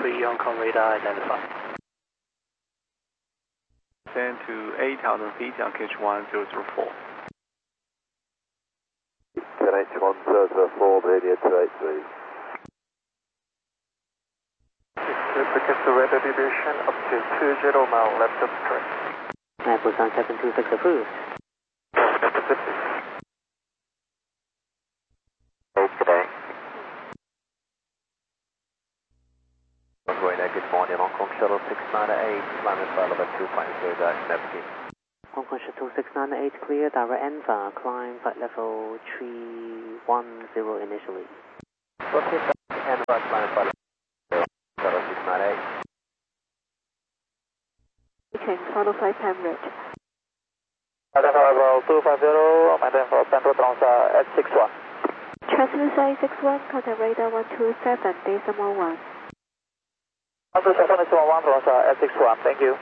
3, Hong Kong radar identified. Descend to 8,000 feet on KH1004. KH1004, radio 283. Duplicate to weather deviation up to 20 mile left of track. Busan 726 approved. Today. Good morning, Hong Kong Shuttle 698, climate relevant 2.0-17. Hong Kong Shuttle 698 clear, direct ENVA, climb flight level 310 initially. Okay, ENVA, climate flight level Shuttle 698. Reaching total flight time rate. Level 250, maintain for Central Trongsa at 61. Translucent 61, contact radar 127, decimal 1. 127 is 1 Trongsa at 61, thank you.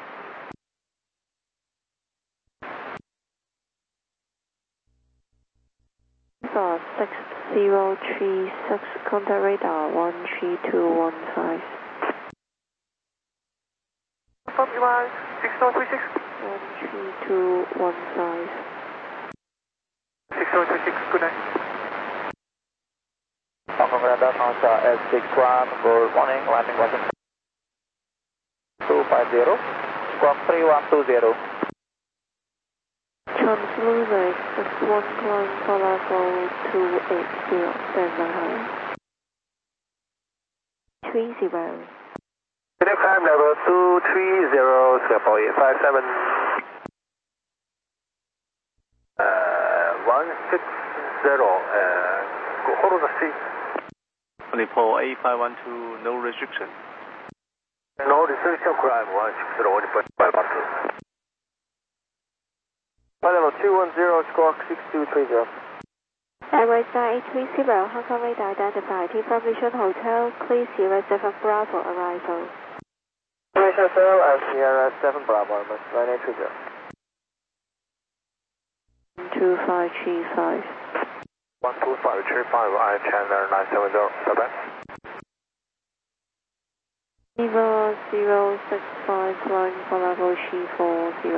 For 6036, contact radar 13215. Copy 6036. 13215. 6036, good night. Hong Kong radar Trongsa at 61, good morning, landing Washington 250, squawk 3120. Translucent 61, climb for level 280, standby high. 30. Climb level 230, Singapore 857. 160, hold the seat. Nepal A512, no restriction. No restriction, climb 160, 1.512. Level 210, squawk 6230. Airways 9830, Hong Kong radar identified. Information Hotel, please Sierra 7 Bravo arrival. Information Hotel at Sierra 7 Bravo, 9830. 12535. 12535, I Chandler 970, bye-bye. Eva 065, flying for level C40.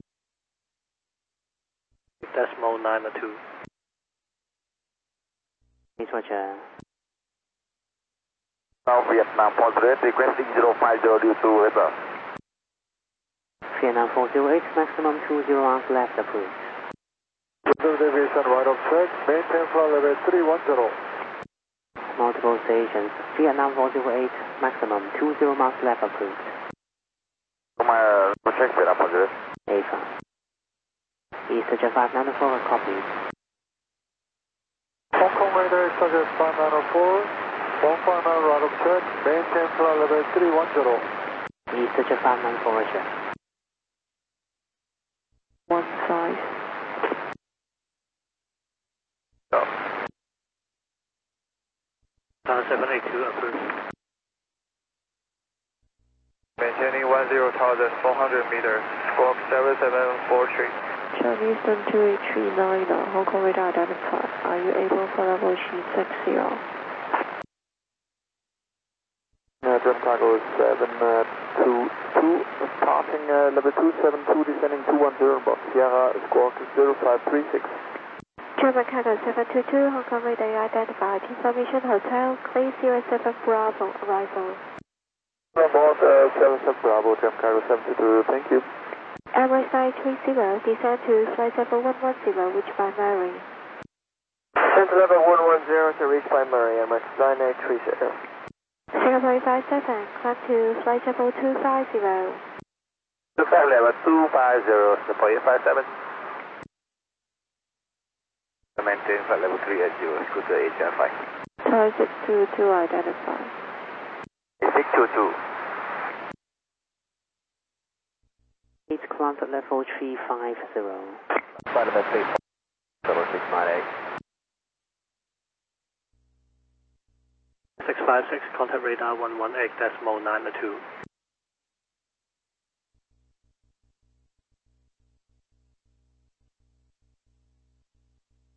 Decimal 902. Please Roger. Now Vietnam Portrait, requesting 050 due to weather. Vietnam 408, maximum 20 hours left approved. Window deviation right of track, maintain flight level 310. Multiple stations. Vietnam 408, maximum 20 miles left approved. Check Vietnam Portrait. A5. East Java 594 copies. Hong Kong radar suggest 5904, 159 right of track, maintain flight level 310. East Java 594 Roger. 15. 782 approved. Maintaining 10,400 meters, squawk 7743. Chinese 28390, Hong Kong radar identified. Are you able for level C60? German cargo 722, passing level 272, descending 210, Box Sierra, squawk 0536. German cargo 722, Hong Kong radar identified. Information Hotel, please Sierra 7 Bravo arrival. On board 77 Bravo, German cargo 722, thank you. Airways 930, descend to flight level 110, reach by Mary. Descend to level 110 to reach by Mary, Airways 9830. Singapore 857, climb to flight level 250. Level 250, Singapore 857. Maintain flight level 380, scooter 875. Tower 622 identified. 622. It's climb at level 350. Flight level 3, Shuttle 698. 656, contact radar 118, decimal 902.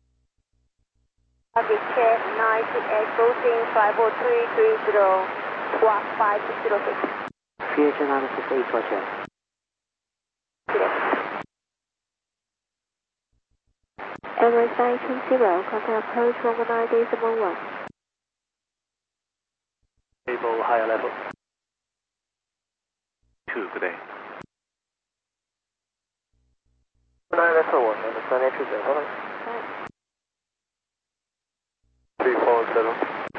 Copy check 98, boating 54330. Squawk 5606. Fusion 968, roger. Emirates 920, contact approach 119.1. Table higher level. 2, good day. 941, understand entry 340.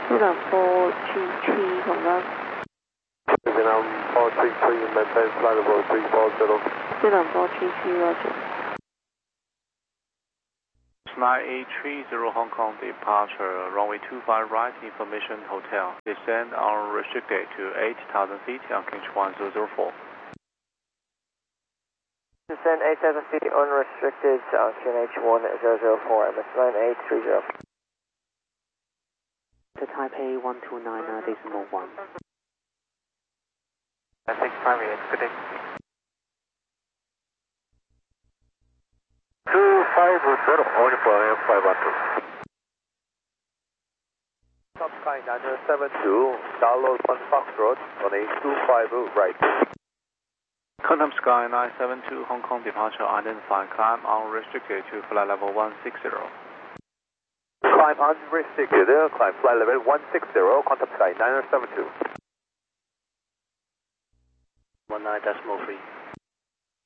433同樣。 Vietnam 433, maintain flight level 340. Vietnam 433, roger. 9830 Hong Kong departure, runway 25 right, information hotel. Descend unrestricted to 8,000 feet on King 1004. Descend 8,000 feet unrestricted on QNH 1004, MS 9830. To Taipei 129.1. I think primary, good day. 250, only for M512. Top Sky 972, download 1 Foxtrot on a 250 right. Quantum Sky 972 Hong Kong departure identified, climb unrestricted to flight level 160. Climb unrestricted, climb flight level 160, Quantum Sky 972. 19.3.